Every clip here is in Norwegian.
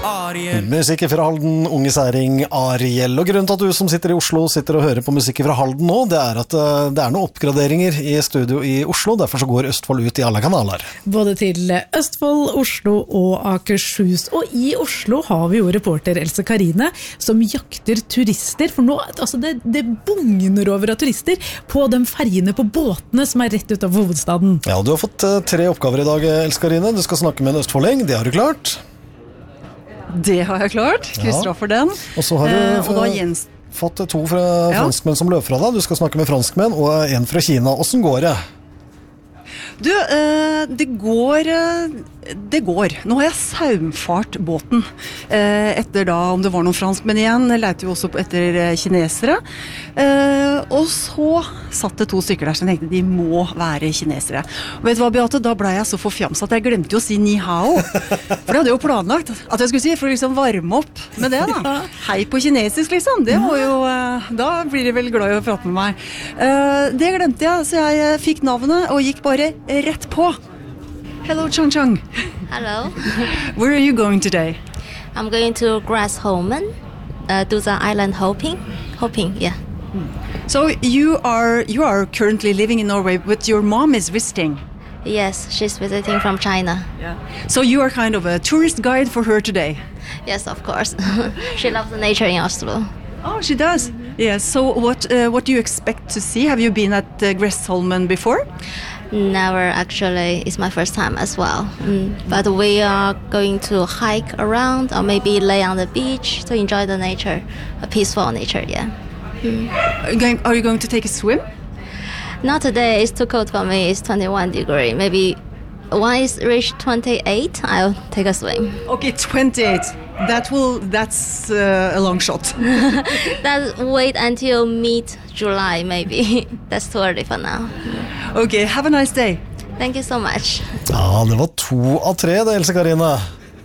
Ariel. Musikk fra Halden, unge særing Ariel. Og grunnen til at du som sitter i Oslo sitter og hører på musikk fra Halden nå, det at det noen oppgraderinger i studio i Oslo, derfor så går Østfold ut i alle kanaler. Både til Østfold, Oslo og Akershus. Og i Oslo har vi jo reporter Else Karine som jakter turister, for nå, altså det bugner over av turister på de fergene på båtene som rett utenfor hovedstaden. Ja, du har fått 3 oppgaver i dag, Else Karine. Du skal snakke med en østfolding, det har du klart. Det har jeg klart, krysser av for den. Og så har du og da fått 2 fra franskmenn som løp fra deg. Du skal snakke med franskmenn, og 1 fra Kina. Hvordan går det? Du, det går. Nå har jeg saumfart båten. Etter da, om det var noen franskmenn igjen, leter jo også etter kinesere. Og så satt det 2 stykker der som tenkte de må være kinesere. Og vet du hva, Beate, da ble jeg så forfjamset at jeg glemte jo å si ni hao. For det hadde jeg jo planlagt at jeg skulle si, for å liksom varme opp med det da. Hei på kinesisk liksom, det må jo, da blir de vel glad i å prate med meg. Det glemte jeg, så jeg fikk navnet og gikk bare rett på. Hello, Chang Chang. Hello. Where are you going today? I'm going to Grasholmen, do the island hopping, yeah. So you are currently living in Norway, but your mom is visiting. Yes, she's visiting from China. Yeah. So you are kind of a tourist guide for her today. Yes, of course. She loves the nature in Oslo. Oh, she does. Yes. So what do you expect to see? Have you been at Gressholmen before? Never, actually. It's my first time as well. But we are going to hike around or maybe lay on the beach to enjoy the nature, a peaceful nature, yeah. Are you going to take a swim? Not today. It's too cold for me. It's 21 degrees. Maybe once it's reached 28, I'll take a swim. Okay, 28. That's a long shot. Wait until mid-July, maybe. That's too early for now. Okay, have a nice day. Thank you so much. Ja, det var 2 av 3 det, Else Karine.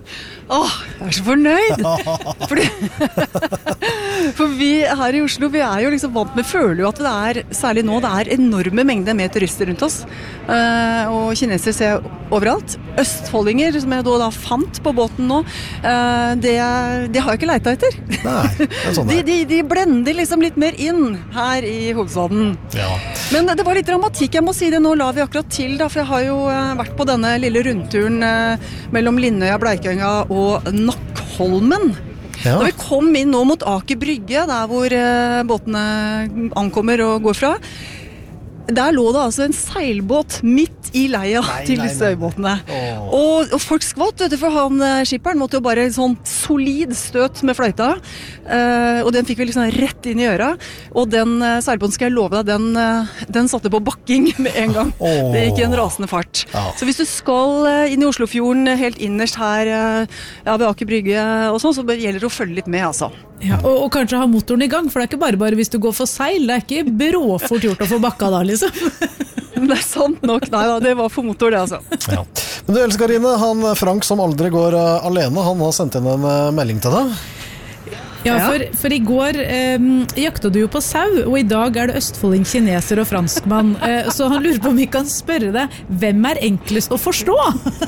Jeg så fornøyd. For vi her i Oslo, vi jo liksom vant med, føler jo at det særlig nå, det enorme mengder med turister rundt oss. Og kinesere ser jeg overalt. Østfoldinger, som jeg da fant på båten nå, det har jeg ikke letet etter. Nei, sånn de blender liksom litt mer inn her i hovedstaden. Ja. Men det var litt dramatikk, jeg må si det, nå la vi akkurat til da, for jeg har jo vært på denne lille rundturen mellom Lindøya, Bleikøya og Nakkholmen. Ja. Da vi kom inn nå mot Aker Brygge, der hvor båtene ankommer og går fra, der lå det altså en seilbåt midt i leia til disse øybåtene. Og folk skvatt, vet du, for skipperen måtte jo bare en sånn solid støt med fløyta, og den fikk vi liksom rett inn i øra, og den seilbåten, skal jeg love deg, den satte på bakking med en gang. Det gikk i en rasende fart. Så hvis du skal inn i Oslofjorden, helt innerst her, ved Aker Brygge og sånn, så gjelder det å følge litt med, altså. Ja, og kanskje ha motoren i gang, for det ikke bare hvis du går for seil, det ikke bråfort gjort å få bakka da, liksom. Det sant nok, nei da, det var for motor det, altså. Ja. Men du, Else Karine, han Frank som aldri går alene, han har sendt inn en melding til deg. Ja, for i går jakta du jo på sau, og i dag det østfolding, kineser og franskmann. Så han lurer på om vi kan spørre deg, hvem enklest å forstå?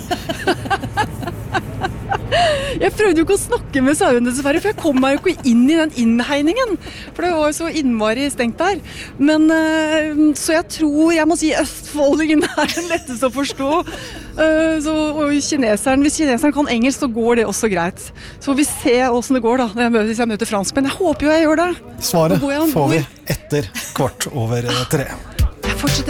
Jeg prøvde jo ikke å snakke med sauen dessverre, for jeg kom meg jo ikke inn i den innhegningen, for det var jo så innmari stengt der. Men, så jeg tror jeg må si østfoldingen den letteste å forstå. Og kineseren, hvis kineseren kan engelsk, så går det også greit. Så vi ser hvordan det går da, hvis jeg møter franskmenn. Jeg håper jo jeg gjør det. Svaret får vi etter 15:15. Jeg fortsetter.